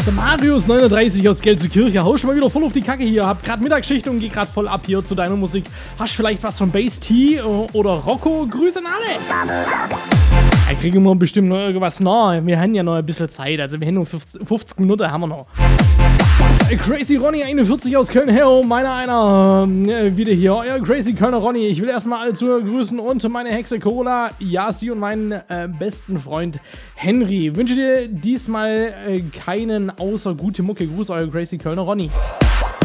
Der Marius39 aus Gelsenkirchen, hau schon mal wieder voll auf die Kacke hier. Hab grad Mittagsschicht und geh grad voll ab hier zu deiner Musik. Hast vielleicht was von Bass T oder Rocco? Grüße an alle! Da kriegen wir bestimmt noch irgendwas nach. Wir haben ja noch ein bisschen Zeit, also wir haben nur 50 Minuten haben wir noch. Crazy Ronny 41 aus Köln, hey, einer, wieder hier, euer Crazy Kölner Ronny. Ich will erstmal alle Zuhörer grüßen und meine Hexe Cola, Yasi und meinen besten Freund Henry. Wünsche dir diesmal keinen außer gute Mucke. Gruß, euer Crazy Kölner Ronny.